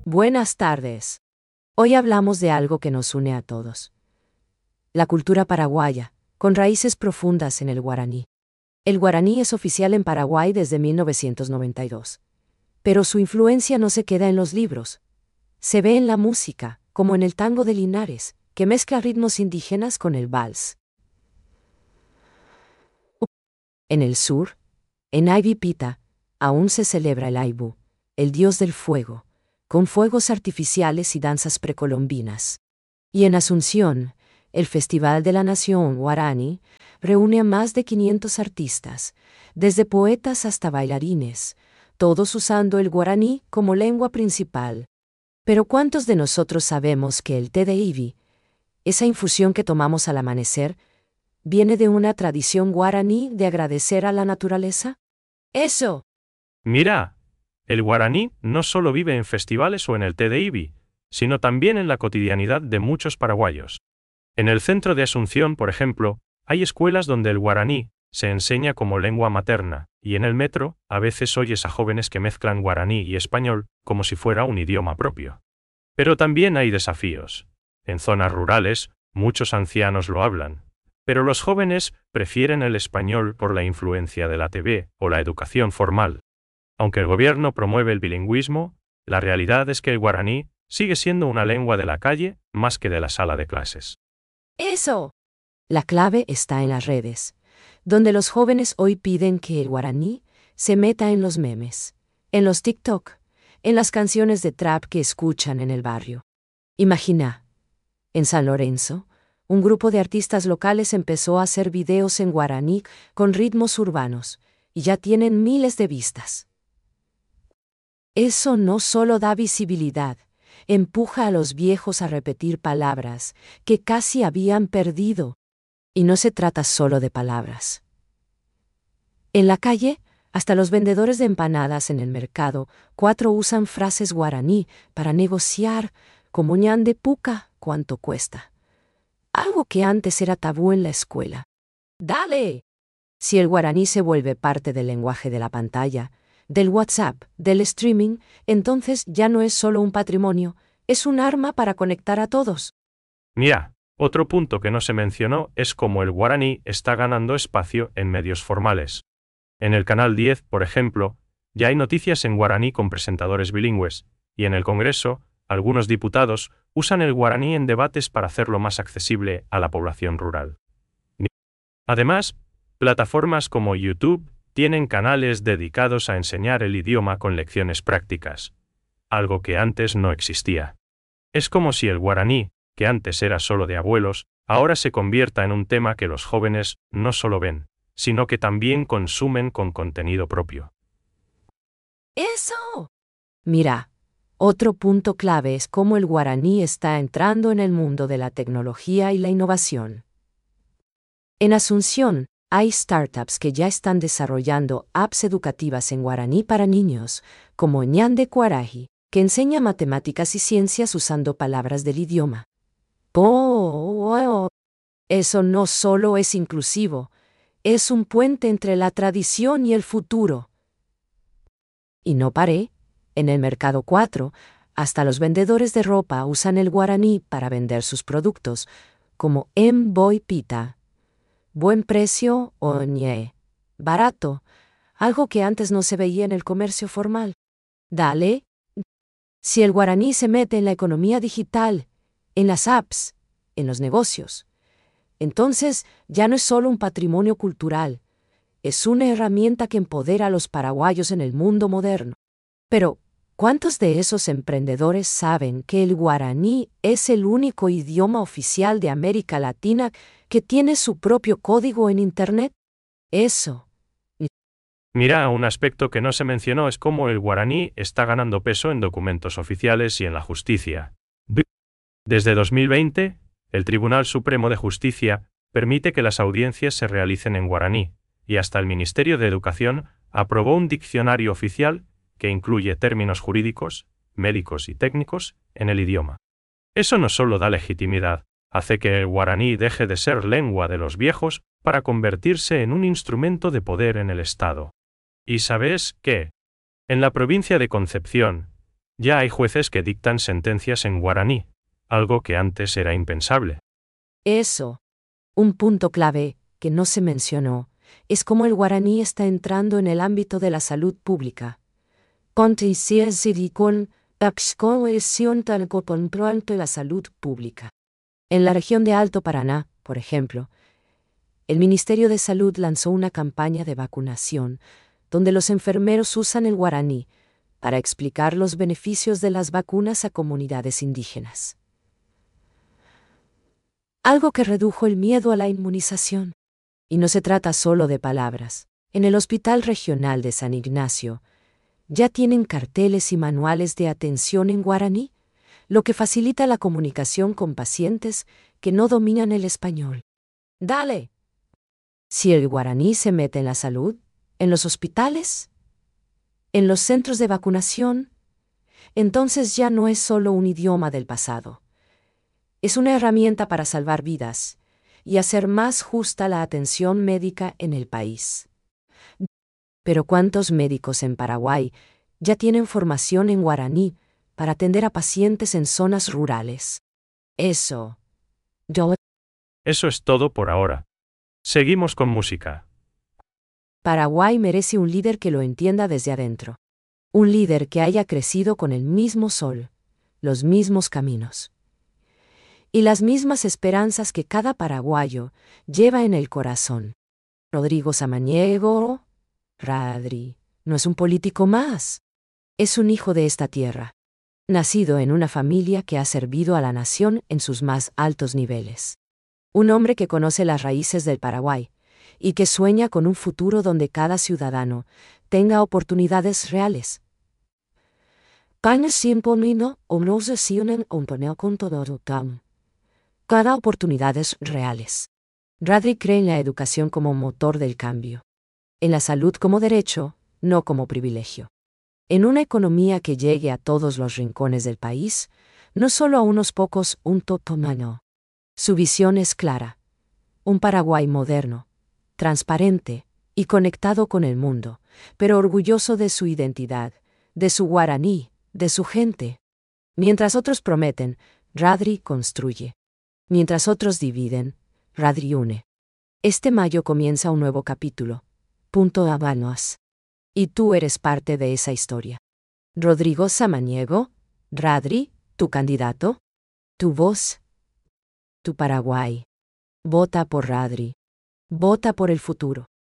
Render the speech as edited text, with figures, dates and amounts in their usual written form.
Buenas tardes. Hoy hablamos de algo que nos une a todos. La cultura paraguaya, con raíces profundas en el guaraní. El guaraní es oficial en Paraguay desde 1992. Pero su influencia no se queda en los libros. Se ve en la música, como en el tango de Linares, que mezcla ritmos indígenas con el vals. En el sur, en Aivipita, aún se celebra el Aibú, el dios del fuego, con fuegos artificiales y danzas precolombinas. Y en Asunción, el Festival de la Nación Guaraní reúne a más de 500 artistas, desde poetas hasta bailarines, todos usando el guaraní como lengua principal. Pero ¿cuántos de nosotros sabemos que el té de ibi, esa infusión que tomamos al amanecer, viene de una tradición guaraní de agradecer a la naturaleza? ¡Eso! Mira, el guaraní no solo vive en festivales o en el té de ibi, sino también en la cotidianidad de muchos paraguayos. En el centro de Asunción, por ejemplo, hay escuelas donde el guaraní se enseña como lengua materna, y en el metro, a veces oyes a jóvenes que mezclan guaraní y español como si fuera un idioma propio. Pero también hay desafíos. En zonas rurales, muchos ancianos lo hablan, pero los jóvenes prefieren el español por la influencia de la TV o la educación formal. Aunque el gobierno promueve el bilingüismo, la realidad es que el guaraní sigue siendo una lengua de la calle más que de la sala de clases. ¡Eso! La clave está en las redes, donde los jóvenes hoy piden que el guaraní se meta en los memes, en los TikTok, en las canciones de trap que escuchan en el barrio. Imagina, en San Lorenzo, un grupo de artistas locales empezó a hacer videos en guaraní con ritmos urbanos, y ya tienen miles de vistas. Eso no solo da visibilidad, empuja a los viejos a repetir palabras que casi habían perdido. Y no se trata solo de palabras. En la calle, hasta los vendedores de empanadas en el mercado, 4 usan frases guaraní para negociar, como ñan de puca, ¿cuánto cuesta? Algo que antes era tabú en la escuela. ¡Dale! Si el guaraní se vuelve parte del lenguaje de la pantalla, del WhatsApp, del streaming, entonces ya no es solo un patrimonio, es un arma para conectar a todos. Mira, otro punto que no se mencionó es cómo el guaraní está ganando espacio en medios formales. En el Canal 10, por ejemplo, ya hay noticias en guaraní con presentadores bilingües, y en el Congreso, algunos diputados usan el guaraní en debates para hacerlo más accesible a la población rural. Además, plataformas como YouTube tienen canales dedicados a enseñar el idioma con lecciones prácticas, algo que antes no existía. Es como si el guaraní, que antes era solo de abuelos, ahora se convierta en un tema que los jóvenes no solo ven, sino que también consumen con contenido propio. ¡Eso! Mira, otro punto clave es cómo el guaraní está entrando en el mundo de la tecnología y la innovación. En Asunción, hay startups que ya están desarrollando apps educativas en guaraní para niños, como ñan de Cuaraji, que enseña matemáticas y ciencias usando palabras del idioma. Eso no solo es inclusivo, es un puente entre la tradición y el futuro. Y no paré, en el Mercado 4, hasta los vendedores de ropa usan el guaraní para vender sus productos, como Boy Pita. Buen precio o ñe, barato, algo que antes no se veía en el comercio formal. Dale. Si el guaraní se mete en la economía digital, en las apps, en los negocios, entonces ya no es solo un patrimonio cultural, es una herramienta que empodera a los paraguayos en el mundo moderno. Pero, ¿cuántos de esos emprendedores saben que el guaraní es el único idioma oficial de América Latina que tiene su propio código en Internet? Eso. Mira, un aspecto que no se mencionó es cómo el guaraní está ganando peso en documentos oficiales y en la justicia. Desde 2020, el Tribunal Supremo de Justicia permite que las audiencias se realicen en guaraní, y hasta el Ministerio de Educación aprobó un diccionario oficial que incluye términos jurídicos, médicos y técnicos en el idioma. Eso no solo da legitimidad, hace que el guaraní deje de ser lengua de los viejos para convertirse en un instrumento de poder en el Estado. ¿Y sabes qué? En la provincia de Concepción, Ya hay jueces que dictan sentencias en guaraní, algo que antes era impensable. Eso. Un punto clave, que no se mencionó, es cómo el guaraní está entrando en el ámbito de la salud pública. Con la salud pública. En la región de Alto Paraná, por ejemplo, el Ministerio de Salud lanzó una campaña de vacunación donde los enfermeros usan el guaraní para explicar los beneficios de las vacunas a comunidades indígenas. Algo que redujo el miedo a la inmunización. Y no se trata solo de palabras. En el Hospital Regional de San Ignacio ya tienen carteles y manuales de atención en guaraní, lo que facilita la comunicación con pacientes que no dominan el español. ¡Dale! Si el guaraní se mete en la salud, en los hospitales, en los centros de vacunación, entonces ya no es solo un idioma del pasado. Es una herramienta para salvar vidas y hacer más justa la atención médica en el país. Pero ¿cuántos médicos en Paraguay ya tienen formación en guaraní para atender a pacientes en zonas rurales? Eso es todo por ahora. Seguimos con música. Paraguay merece un líder que lo entienda desde adentro. Un líder que haya crecido con el mismo sol, los mismos caminos y las mismas esperanzas que cada paraguayo lleva en el corazón. Rodrigo Samaniego, Radri, no es un político más. Es un hijo de esta tierra, nacido en una familia que ha servido a la nación en sus más altos niveles. Un hombre que conoce las raíces del Paraguay y que sueña con un futuro donde cada ciudadano tenga oportunidades reales. Cada oportunidades reales. Radri cree en la educación como motor del cambio. En la salud como derecho, no como privilegio. En una economía que llegue a todos los rincones del país, no solo a unos pocos, un totomano. Su visión es clara. Un Paraguay moderno, transparente y conectado con el mundo, pero orgulloso de su identidad, de su guaraní, de su gente. Mientras otros prometen, Radri construye. Mientras otros dividen, Radri une. Este mayo comienza un nuevo capítulo. Punto Habanos. Y tú eres parte de esa historia. Rodrigo Samaniego, Radri, tu candidato, tu voz, tu Paraguay. Vota por Radri. Vota por el futuro.